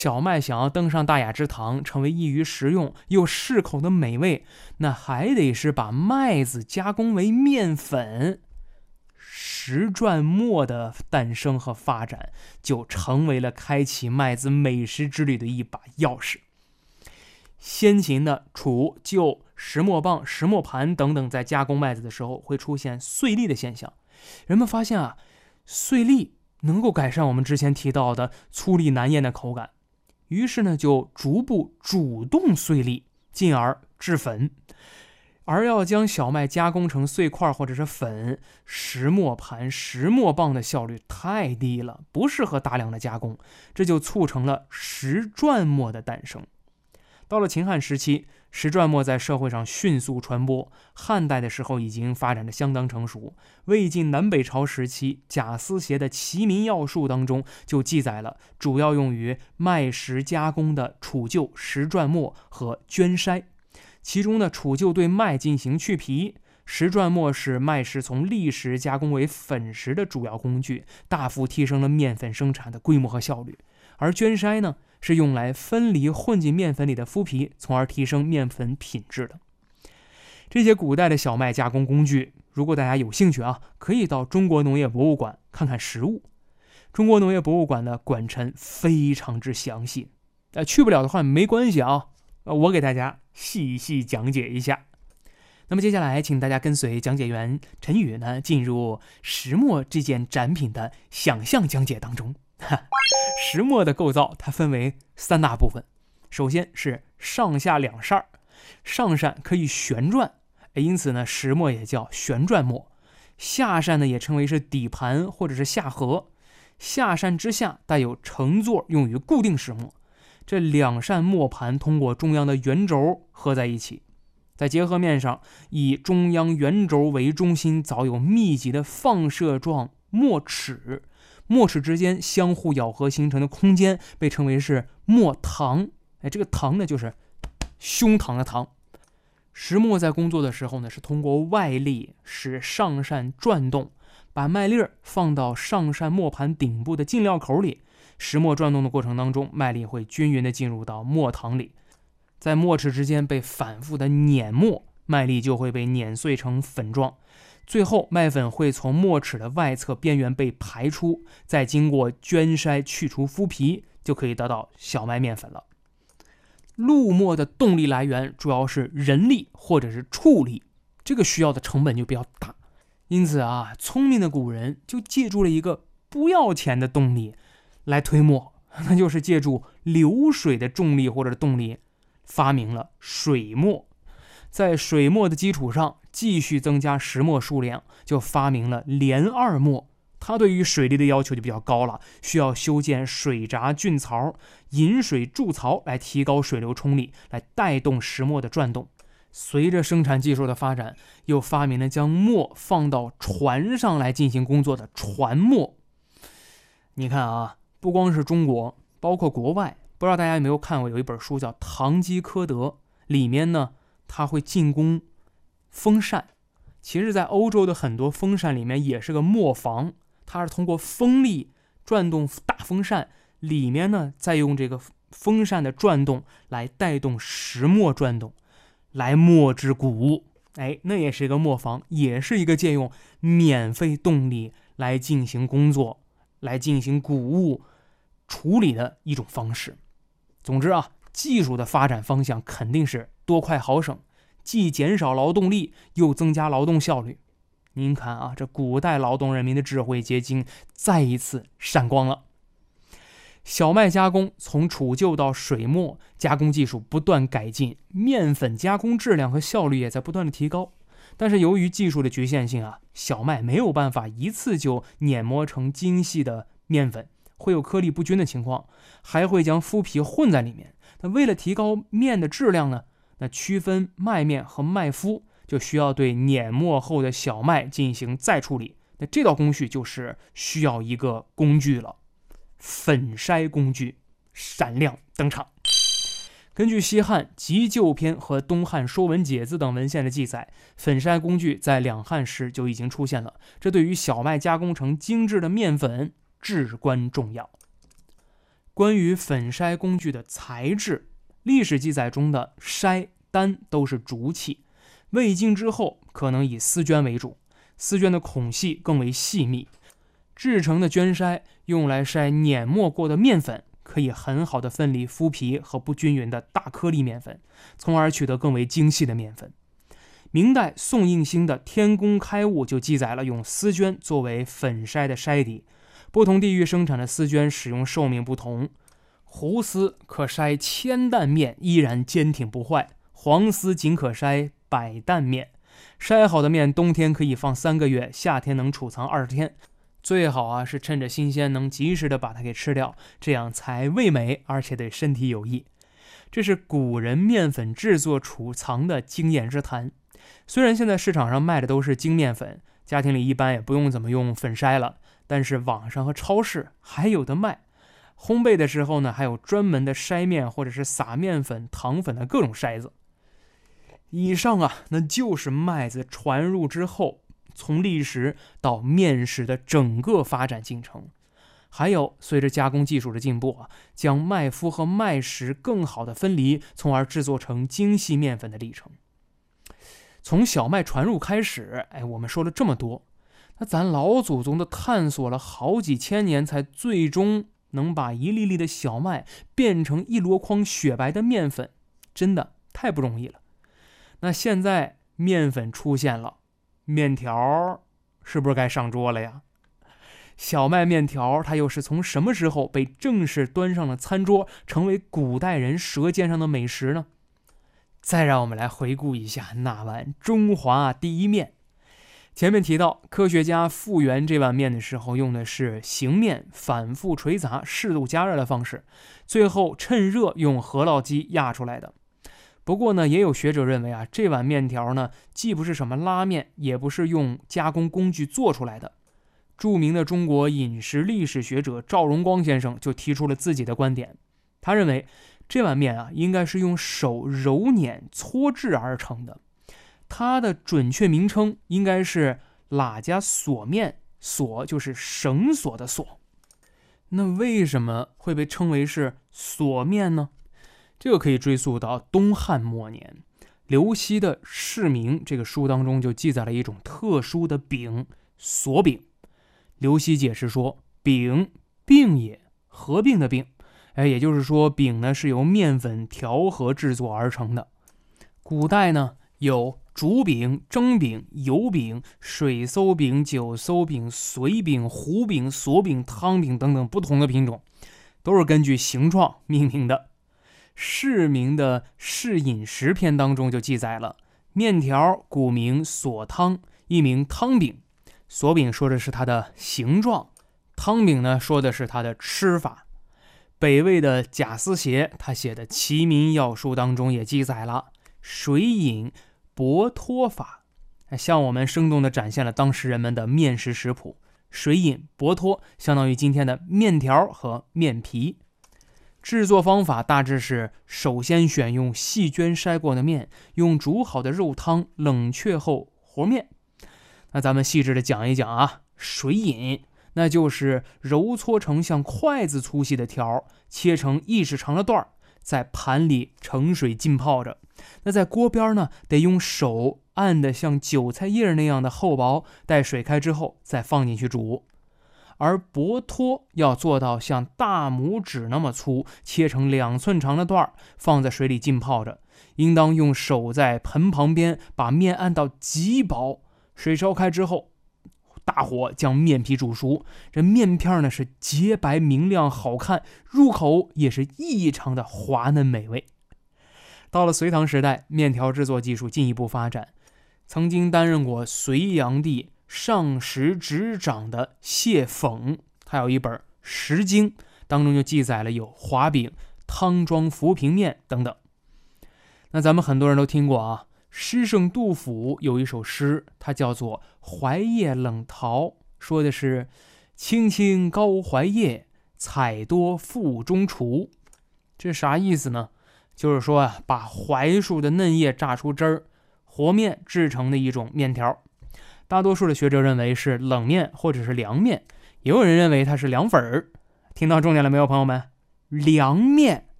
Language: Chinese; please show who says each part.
Speaker 1: 小麦想要登上大雅之堂，成为易于食用又适口的美味，那还得是把麦子加工为面粉。石转磨的诞生和发展，就成为了开启麦子美食之旅的一把钥匙。先秦的杵、臼、石磨棒、石磨盘等等，在加工麦子的时候会出现碎粒的现象。人们发现碎粒能够改善我们之前提到的粗粒难咽的口感，于是呢，就逐步煮动碎粒，进而制粉。而要将小麦加工成碎块或者是粉，石磨盘、石磨棒的效率太低了，不适合大量的加工，这就促成了石转磨的诞生。到了秦汉时期，石转磨在社会上迅速传播，汉代的时候已经发展得相当成熟。魏晋南北朝时期，贾思勰的《齐民要术》当中就记载了主要用于麦石加工的杵臼、石转磨和绢筛。其中的杵臼对麦进行去皮，石转磨是麦石从砾石加工为粉石的主要工具，大幅提升了面粉生产的规模和效率。而绢筛呢，是用来分离混进面粉里的麸皮，从而提升面粉品质的。这些古代的小麦加工工具，如果大家有兴趣可以到中国农业博物馆看看实物。中国农业博物馆的馆陈非常之详细，去不了的话没关系我给大家细细讲解一下。那么接下来请大家跟随讲解员陈宇呢，进入石磨这件展品的想象讲解当中。石磨的构造它分为3大部分，首先是上下两扇，上扇可以旋转，因此呢石磨也叫旋转磨。下扇呢也称为是底盘或者是下颌，下扇之下带有承座，用于固定石磨。这两扇磨盘通过中央的圆轴合在一起，在结合面上以中央圆轴为中心，凿有密集的放射状磨齿，磨齿之间相互咬合形成的空间被称为是磨膛。这个膛呢就是胸膛的膛。石磨在工作的时候呢，是通过外力使上扇转动，把麦粒放到上扇磨盘顶部的进料口里。石磨转动的过程当中，麦粒会均匀地进入到磨膛里，在磨齿之间被反复的碾磨，麦粒就会被碾碎成粉状。最后麦粉会从磨齿的外侧边缘被排出，再经过绢筛去除麸皮，就可以得到小麦面粉了。陆磨的动力来源主要是人力或者是畜力，这个需要的成本就比较大，因此聪明的古人就借助了一个不要钱的动力来推磨，那就是借助流水的重力或者动力，发明了水磨。在水磨的基础上继续增加石磨数量，就发明了连二磨。它对于水力的要求就比较高了，需要修建水闸菌槽、引水筑槽来提高水流冲力，来带动石磨的转动。随着生产技术的发展，又发明了将磨放到船上来进行工作的船磨。你看不光是中国，包括国外，不知道大家有没有看过有一本书叫《堂吉诃德》，里面呢它会进攻风扇。其实在欧洲的很多风扇里面也是个磨房，它是通过风力转动大风扇，里面呢再用这个风扇的转动来带动石磨转动，来磨制谷物。那也是一个磨房，也是一个借用免费动力来进行工作，来进行谷物处理的一种方式。总之技术的发展方向肯定是多快好省，既减少劳动力又增加劳动效率。您看这古代劳动人民的智慧结晶再一次闪光了。小麦加工从杵臼到水磨，加工技术不断改进，面粉加工质量和效率也在不断的提高。但是由于技术的局限性小麦没有办法一次就碾磨成精细的面粉，会有颗粒不均的情况，还会将麸皮混在里面。那为了提高面的质量呢，那区分麦面和麦麸就需要对碾磨后的小麦进行再处理。那这道工序就是需要一个工具了，粉筛工具闪亮登场。根据西汉《急救篇》和东汉《说文解字》等文献的记载，粉筛工具在两汉时就已经出现了，这对于小麦加工成精致的面粉至关重要。 关于粉筛工具的材质，历史记载中的筛、单都是竹器，未经之后可能以丝绢为主，丝绢的孔隙更为细密，制成的绢筛用来筛碾磨过的面粉，可以很好的分离麸皮和不均匀的大颗粒面粉，从而取得更为精细的面粉。明代宋应星的《天工开物》就记载了用丝绢作为粉筛的筛底，不同地域生产的丝绢使用寿命不同，胡丝可筛1000担面依然坚挺不坏，黄丝仅可筛100担面。筛好的面冬天可以放3个月，夏天能储藏20天。最好是趁着新鲜能及时的把它给吃掉，这样才味美而且对身体有益。这是古人面粉制作储藏的经验之谈。虽然现在市场上卖的都是精面粉，家庭里一般也不用怎么用粉筛了，但是网上和超市还有的卖。烘焙的时候呢，还有专门的筛面或者是撒面粉、糖粉的各种筛子。以上那就是麦子传入之后，从砾石到面食的整个发展进程。还有随着加工技术的进步将麦麸和麦实更好的分离，从而制作成精细面粉的历程。从小麦传入开始，我们说了这么多，那咱老祖宗的探索了好几千年，才最终能把一粒粒的小麦变成一箩筐雪白的面粉，真的太不容易了。那现在面粉出现了，面条是不是该上桌了呀？小麦面条它又是从什么时候被正式端上了餐桌，成为古代人舌尖上的美食呢？再让我们来回顾一下那碗中华第一面。前面提到，科学家复原这碗面的时候，用的是醒面反复捶砸、适度加热的方式，最后趁热用饸烙机压出来的。不过呢，也有学者认为这碗面条呢，既不是什么拉面，也不是用加工工具做出来的。著名的中国饮食历史学者赵荣光先生就提出了自己的观点，他认为这碗面应该是用手揉捻搓制而成的，它的准确名称应该是喇家锁面，锁就是绳索的锁。那为什么会被称为是锁面呢？这个可以追溯到东汉末年，刘熙的《释名》这个书当中就记载了一种特殊的饼，锁饼。刘熙解释说，饼，病也，合并的病，也就是说饼呢是由面粉调和制作而成的。古代呢有煮饼、蒸饼、油饼、水馊饼、酒馊饼、随饼、糊饼、锁饼、汤饼等等不同的品种，都是根据形状命名的。释名的《释饮食篇》当中就记载了，面条古名锁汤，一名汤饼。锁饼说的是它的形状，汤饼呢说的是它的吃法。北魏的贾思勰他写的《齐民要术》当中也记载了水饮薄脱法，向我们生动地展现了当时人们的面食食谱。水饮薄脱相当于今天的面条和面皮。制作方法大致是，首先选用细绢筛过的面，用煮好的肉汤冷却后和面。那咱们细致的讲一讲水饮那就是揉搓成像筷子粗细的条，切成1尺长的段，在盘里盛水浸泡着。那在锅边呢，得用手按的像韭菜叶那样的厚薄，待水开之后再放进去煮。而薄脱要做到像大拇指那么粗，切成2寸长的段，放在水里浸泡着。应当用手在盆旁边把面按到极薄，水烧开之后，大火将面皮煮熟，这面片呢是洁白明亮好看，入口也是异常的滑嫩美味。到了隋唐时代，面条制作技术进一步发展，曾经担任过隋炀帝上食执掌的谢讽，他有一本《食经》，当中就记载了有滑饼、汤庄浮萍面等等。那咱们很多人都听过诗圣杜甫有一首诗，它叫做《怀叶冷桃》，说的是青青高怀叶，采多腹中雏。这啥意思呢？就是说把槐树的嫩叶榨出汁儿，和面制成的一种面条。大多数的学者认为是冷面或者是凉面，也有人认为它是凉粉儿。听到重点了没有，朋友们？ 凉面。